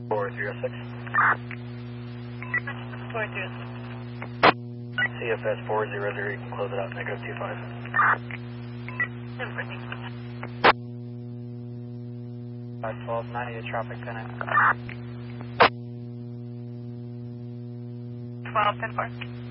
406. 406. CFS 400, you can close it out, negative 25. 51290 to traffic 10. 12, 10, 4.